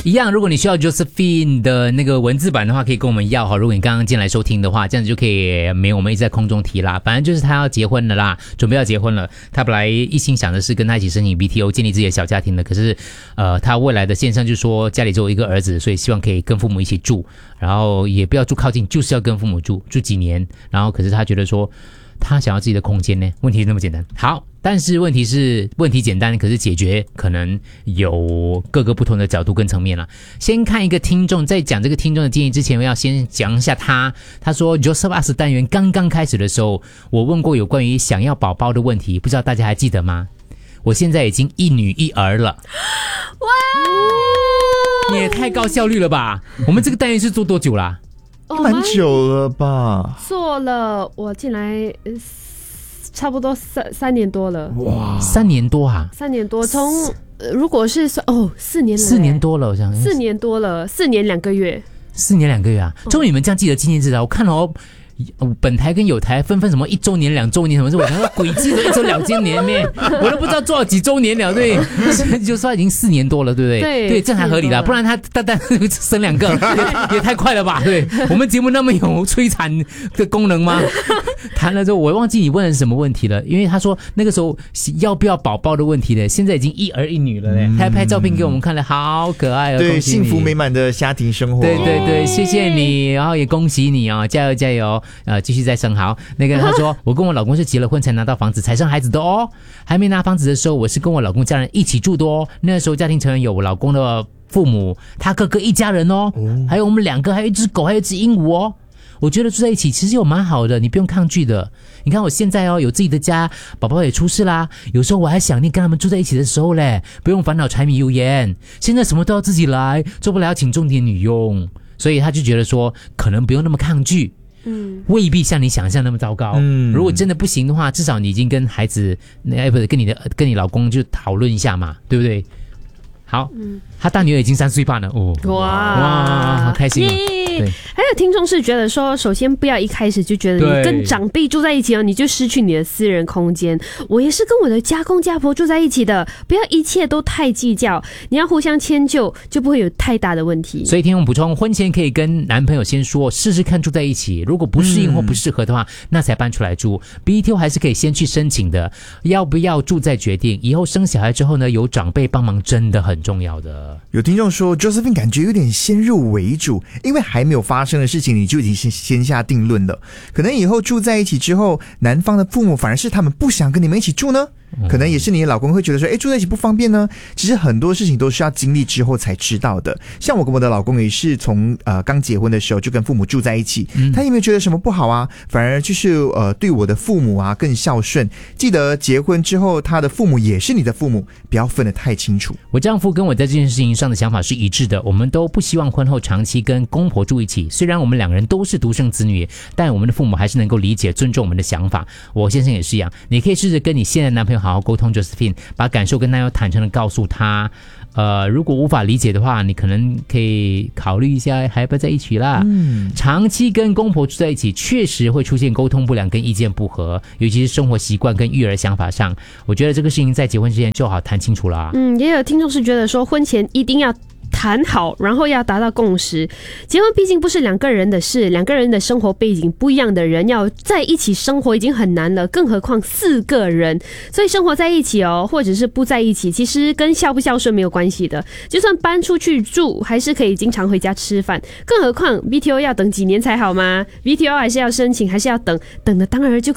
一样，如果你需要 Josephine 的那个文字版的话，可以跟我们要哈。如果你刚刚进来收听的话，这样子就可以没有我们一直在空中提啦。反正就是他要结婚了啦，准备要结婚了。他本来一心想的是跟他一起申请 BTO， 建立自己的小家庭的。可是他未来的先生就说家里只有一个儿子，所以希望可以跟父母一起住，然后也不要住靠近，就是要跟父母住几年。然后可是他觉得说他想要自己的空间呢，问题是那么简单。好，但是问题简单，可是解决可能有各个不同的角度跟层面了。先看一个听众，在讲这个听众的建议之前，我要先讲一下他说 Joseph Ask 单元刚刚开始的时候，我问过有关于想要宝宝的问题，不知道大家还记得吗？我现在已经一女一儿了。哇，你也太高效率了吧。我们这个单元是做多久啦？ 蛮久了吧？ 做了，我进来差不多三年多了。 哇，3年多啊 ！3年多，从如果是算4年了 ，4年多了，我想 4年多了，4年2个月 ，4年2个月啊！终于你们这样记得纪念日了，我看了本台跟有台纷什么1周年2周年什么事，我想说鬼记得1周2周年咩，我都不知道做了几周年了，对，就说已经4年多了，对不对？对，这还合理啦，不然他单生2个也太快了吧？对，我们节目那么有摧残的功能吗？谈了之后，我忘记你问的是什么问题了，因为他说那个时候要不要宝宝的问题呢，现在已经一儿一女了嘞，他还拍照片给我们看了，好可爱哦！ 对，幸福美满的家庭生活。 对，谢谢你，然后也恭喜你哦，加油！继续再生好。那个他说，我跟我老公是结了婚才拿到房子才生孩子的哦，还没拿房子的时候，我是跟我老公家人一起住的哦。那时候家庭成员有我老公的父母，他哥哥一家人哦，还有我们2个，还有一只狗，还有一只鹦鹉哦。我觉得住在一起其实有蛮好的，你不用抗拒的。你看我现在有自己的家，宝宝也出世啦，有时候我还想念跟他们住在一起的时候嘞，不用烦恼柴米油盐。现在什么都要自己来，做不了请重点女佣，所以他就觉得说可能不用那么抗拒。未必像你想象那么糟糕。如果真的不行的话，至少你已经跟孩子，不是跟你老公就讨论一下嘛，对不对？好，他大女儿已经3岁半了哦，哇，好开心哦。对， 还有听众是觉得说，首先不要一开始就觉得你跟长辈住在一起你就失去你的私人空间。我也是跟我的家公家婆住在一起的，不要一切都太计较，你要互相迁就，就不会有太大的问题。 所以听众补充，婚前可以跟男朋友先说，试试看住在一起，如果不适应或不适合的话，那才搬出来住。BTO 还是可以先去申请的，要不要住再决定。以后生小孩之后呢，有长辈帮忙真的很重要的。 有听众说 Josephine 感觉有点先入为主，因为还没有发生的事情你就已经先下定论了。可能以后住在一起之后，男方的父母反而是他们不想跟你们一起住呢，可能也是你的老公会觉得说住在一起不方便呢。其实很多事情都是要经历之后才知道的。像我跟我的老公也是从刚结婚的时候就跟父母住在一起，他也没有觉得什么不好啊，反而就是对我的父母啊更孝顺。记得结婚之后他的父母也是你的父母，不要分得太清楚。 我丈夫跟我在这件事情上的想法是一致的，我们都不希望婚后长期跟公婆住一起。虽然我们2个人都是独生子女，但我们的父母还是能够理解尊重我们的想法。我先生也是一样，你可以试着跟你现在的男朋友好好沟通 Josephine， 把感受跟男友坦诚的告诉他。如果无法理解的话，你可能可以考虑一下还要不要在一起啦。长期跟公婆住在一起确实会出现沟通不良跟意见不合，尤其是生活习惯跟育儿想法上，我觉得这个事情在结婚之前就好谈清楚啦。 也有听众是觉得说婚前一定要谈好，然后要达到共识。结婚毕竟不是2个人的事，2个人的生活背景不一样的人要在一起生活已经很难了，更何况4个人。所以生活在一起或者是不在一起，其实跟孝不孝顺没有关系的。就算搬出去住，还是可以经常回家吃饭。更何况 BTO 要等几年才好吗？ BTO 还是要申请，还是要等的当然就